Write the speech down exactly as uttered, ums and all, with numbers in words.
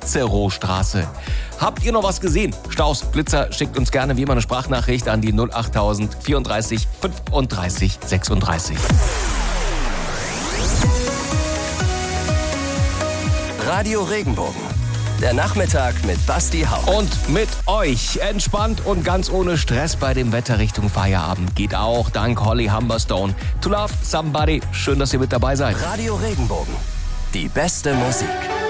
Cincerostraße. Habt ihr noch was gesehen? Staus, Blitzer, schickt uns gerne wie immer eine Sprachnachricht an die null achttausend vierunddreißig fünfunddreißig sechsunddreißig. Radio Regenbogen. Der Nachmittag mit Basti Hauck. Und mit euch. Entspannt und ganz ohne Stress bei dem Wetter Richtung Feierabend. Geht auch dank Holly Humberstone. To Love Somebody. Schön, dass ihr mit dabei seid. Radio Regenbogen. Die beste Musik.